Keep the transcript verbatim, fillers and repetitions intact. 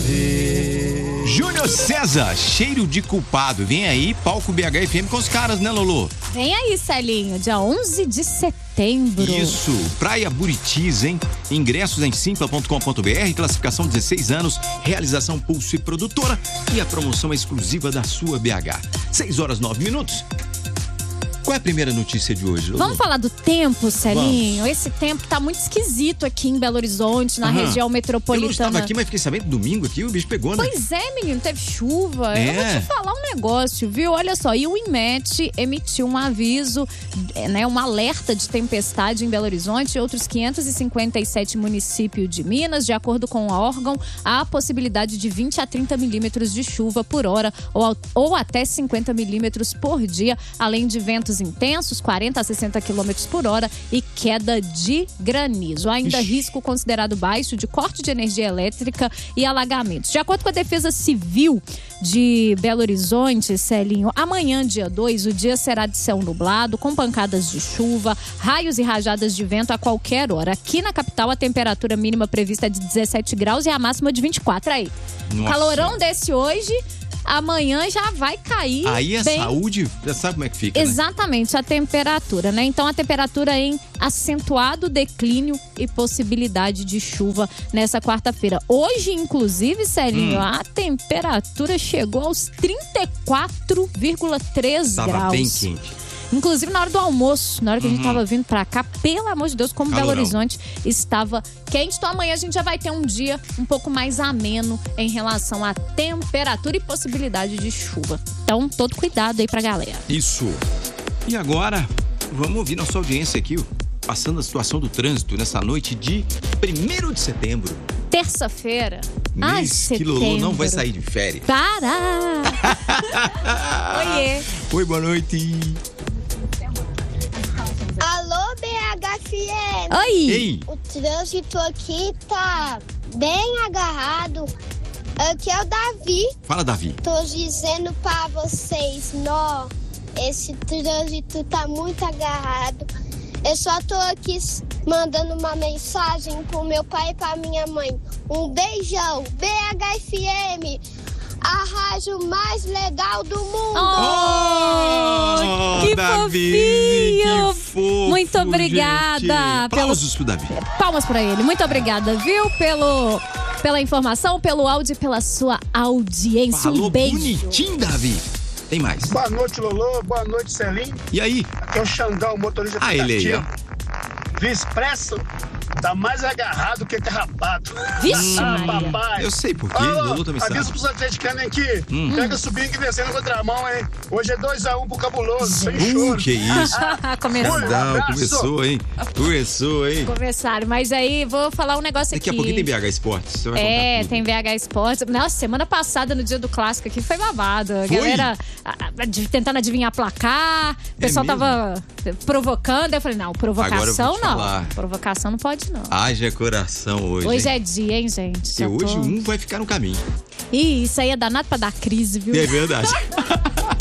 ver. Júnior César, cheiro de culpado. Vem aí, palco B H F M com os caras, né, Lolo? Vem aí, Celinho, dia onze de setembro. Isso, Praia Buritis, hein? Ingressos em simpla ponto com ponto b r, classificação dezesseis anos, realização Pulso e Produtora e a promoção exclusiva da sua B H. seis horas nove minutos. Qual é a primeira notícia de hoje, Lolo? Vamos falar do tempo, Celinho? Vamos. Esse tempo tá muito esquisito aqui em Belo Horizonte, na Aham. região metropolitana. Eu não estava aqui, mas fiquei sabendo domingo aqui, o bicho pegou, né? Pois é, menino, teve chuva. É. Eu vou te falar um negócio, viu? Olha só, e o INMET emitiu um aviso, né, um alerta de tempestade em Belo Horizonte e outros quinhentos e cinquenta e sete municípios de Minas. De acordo com o órgão, há a possibilidade de vinte a trinta milímetros de chuva por hora ou, ou até cinquenta milímetros por dia, além de ventos intensos, quarenta a sessenta quilômetros por hora e queda de granizo. Ainda Ixi. risco considerado baixo de corte de energia elétrica e alagamentos. De acordo com a Defesa Civil de Belo Horizonte, Celinho, amanhã, dia dois, o dia será de céu nublado, com pancadas de chuva, raios e rajadas de vento a qualquer hora. Aqui na capital, a temperatura mínima prevista é de dezessete graus e a máxima de vinte e quatro. Aí, Nossa. calorão desse hoje... Amanhã já vai cair. Aí a bem... saúde, já sabe como é que fica, Exatamente, né? a temperatura, né? Então a temperatura em acentuado declínio e possibilidade de chuva nessa quarta-feira. Hoje, inclusive, Celinho, hum. a temperatura chegou aos trinta e quatro vírgula três graus. Tava bem quente. Inclusive na hora do almoço, na hora que uhum. a gente tava vindo pra cá, pelo amor de Deus, como Calorão. Belo Horizonte estava quente. Então amanhã a gente já vai ter um dia um pouco mais ameno em relação à temperatura e possibilidade de chuva. Então, todo cuidado aí pra galera. Isso. E agora, vamos ouvir nossa audiência aqui, passando a situação do trânsito nessa noite de primeiro de setembro. Terça-feira. Ai, que Lolo não vai sair de férias. Para! Oiê. Oi, boa noite. Alô, B H F M. Oi. Ei. O trânsito aqui tá bem agarrado. Aqui é o Davi. Fala, Davi. Tô dizendo pra vocês, nó, esse trânsito tá muito agarrado. Eu só tô aqui mandando uma mensagem pro meu pai e pra minha mãe. Um beijão, B H F M. A rádio mais legal do mundo. Oh, oh que Davi, fofinho. Que fofo, muito obrigada. Aplausos pro Davi. Palmas pra ele. Muito obrigada, viu? Pelo, pela informação, pelo áudio e pela sua audiência. Falou um beijo. Bonitinho, Davi. Tem mais. Boa noite, Lolo. Boa noite, Celinho. E aí? Aqui é o Xandão, motorista ah, aplicativo. Ele aí, ó. Via Expresso tá mais agarrado que carrapato. Vixe, ah, Maria. papai. Eu sei por quê, oh, Lolo também sabe. Avisa pros atleticanos aqui. Hum. Pega subindo e descendo na contramão, hein? Hoje é dois a um pro Cabuloso, sem choro. Uh, que isso. Começou. Não, começou, hein? Começou, hein? Começaram. Mas aí, vou falar um negócio Daqui aqui. Daqui a pouquinho tem B H Esportes. É, tem B H Esportes. Nossa, semana passada, no dia do clássico aqui, foi babado. A foi? galera a, a, tentando adivinhar placar. O pessoal é tava provocando. Eu falei, não, provocação não. Falar. Provocação não pode, não. Haja coração hoje. Hoje hein? é dia, hein, gente? E hoje tô... um vai ficar no caminho. Ih, isso aí é danado pra dar crise, viu? É verdade.